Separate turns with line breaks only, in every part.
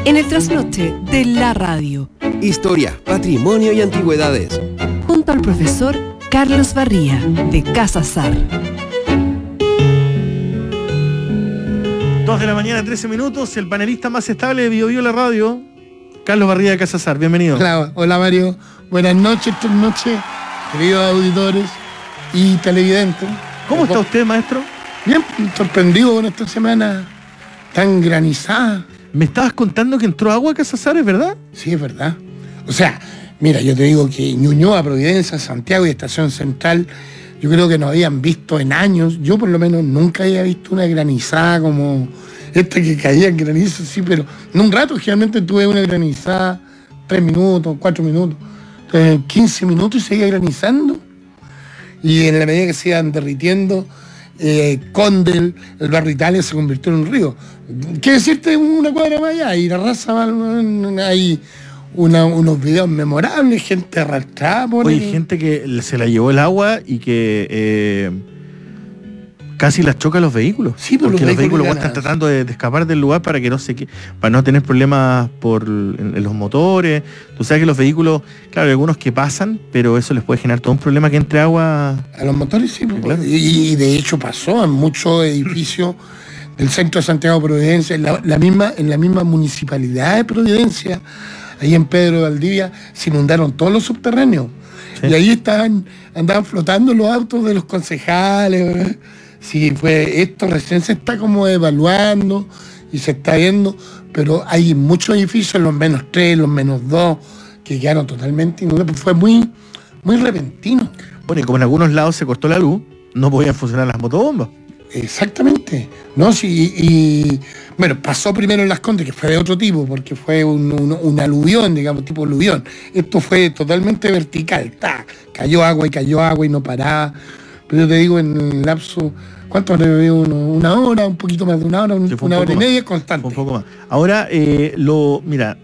En el trasnoche de la radio.
Historia, patrimonio y antigüedades.
Junto al profesor Carlos Barría, de Casa Sar.
2 de la mañana, 13 minutos. El panelista más estable de Bio Bio la radio, Carlos Barría de Casa Sar. Bienvenido.
Hola Mario. Buenas noches, queridos auditores y televidentes.
¿Cómo está usted, maestro?
Bien, sorprendido con esta semana tan granizada.
Me estabas contando que entró agua a Casa Sar, ¿es verdad?
Sí, es verdad. O sea, mira, yo te digo que Ñuñoa, Providencia, Santiago y Estación Central, yo creo que no habían visto en años. Yo por lo menos nunca había visto una granizada como esta que caía en granizo, sí, pero en un rato generalmente tuve una granizada 3 minutos, 4 minutos, 15 minutos y seguía granizando. Y en la medida que se iban derritiendo, Condel, el barrio Italia se convirtió en un río. ¿Qué decirte? Una cuadra más allá y la raza, hay unos videos memorables, gente arrastrada por
Oye, gente que se la llevó el agua y que casi las choca los vehículos. Sí, porque los vehículos están tratando de escapar del lugar para que para no tener problemas en los motores. Tú sabes que los vehículos, claro, hay algunos que pasan, pero eso les puede generar todo un problema que entre agua
a los motores, sí,
claro.
Y de hecho pasó en muchos edificios del centro de Santiago Providencia, en la misma municipalidad de Providencia, ahí en Pedro de Valdivia, se inundaron todos los subterráneos. Sí. Y ahí andaban flotando los autos de los concejales, ¿verdad? Sí, esto recién se está como evaluando y se está viendo, pero hay muchos edificios, los -3, los -2, que quedaron totalmente inundados. Fue muy, muy repentino.
Bueno, y como en algunos lados se cortó la luz, no podían funcionar las motobombas.
Exactamente. No, sí, y bueno, pasó primero en Las Condes, que fue de otro tipo, porque fue un aluvión, digamos, tipo aluvión. Esto fue totalmente vertical. Cayó agua y no paraba. Pero yo te digo, en el lapso, ¿cuánto habrá bebido uno? ¿Una hora? Un poquito más de una hora,
sí,
una hora y media constante.
Un poco más. Ahora, mira,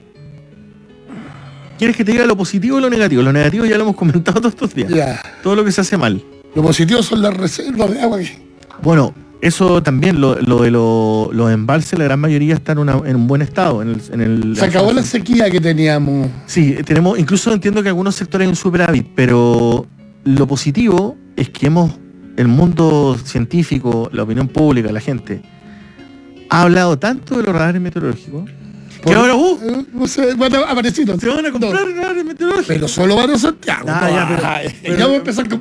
¿quieres que te diga lo positivo o lo negativo? Lo negativo ya lo hemos comentado todos estos días.
Ya.
Todo lo que se hace mal.
Lo positivo son las reservas de agua.
Bueno, eso también, lo de los embalses, la gran mayoría están en un buen estado.
Se acabó la sequía que teníamos.
Sí, tenemos, incluso entiendo que algunos sectores hay un superávit, pero lo positivo es que el mundo científico, la opinión pública, la gente, ha hablado tanto de los radares meteorológicos que ahora
no sé, van a aparecer.
Se van a comprar radares meteorológicos.
Pero solo van a Santiago.
Pero
ya voy a empezar con